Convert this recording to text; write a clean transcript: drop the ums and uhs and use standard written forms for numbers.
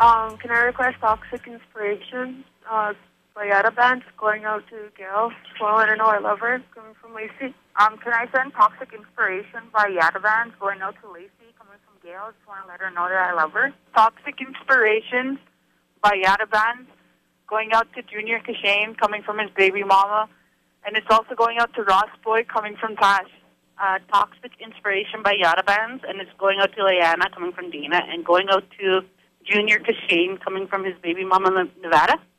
Can I request Toxic Inspiration by Yada Band going out to Gail? Well, I don't know, I love her. Coming from Lacey. Can I send Toxic Inspiration by Yada Band going out to Lacey, coming from Gail? Just want to let her know that I love her. Toxic Inspirations by Yada Band going out to Junior Kashane, coming from his baby mama. And it's also going out to Ross Boy, coming from Tash. Toxic Inspiration by Yada Bands, and it's going out to Leanna, coming from Dina, and going out to Junior Kashane, coming from his baby mama in Nevada.